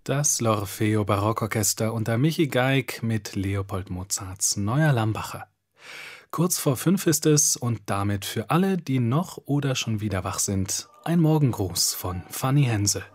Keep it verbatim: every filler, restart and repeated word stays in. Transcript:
Das L'Orfeo Barockorchester unter Michi Geig mit Leopold Mozarts Neuer Lambacher. Kurz vor fünf ist es und damit für alle, die noch oder schon wieder wach sind, ein Morgengruß von Fanny Hense.